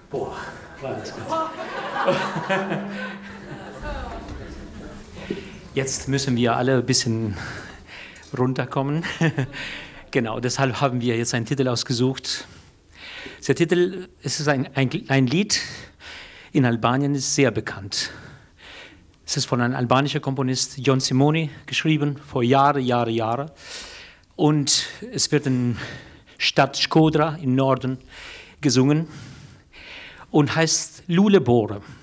Boah, war das gut. Jetzt müssen wir alle ein bisschen runterkommen. Genau, deshalb haben wir jetzt einen Titel ausgesucht. Der Titel, es ist ein Lied in Albanien, ist sehr bekannt. Es ist von einem albanischen Komponist, Jon Simoni, geschrieben, vor Jahren. Und es wird in Stadt Shkodra im Norden gesungen und heißt Lule Bore.